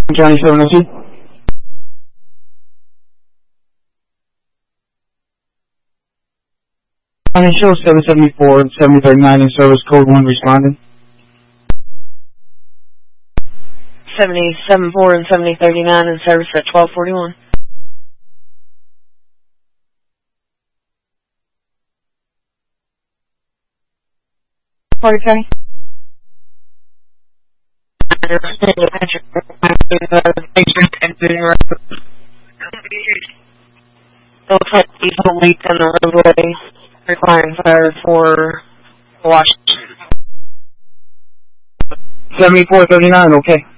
County 702. County show 774 and 7039 in service code 1 responding. 7074 and 7039 in service at 1241. Party County. Looks like diesel leak on the roadway, requiring fire for Washington. 7439, okay.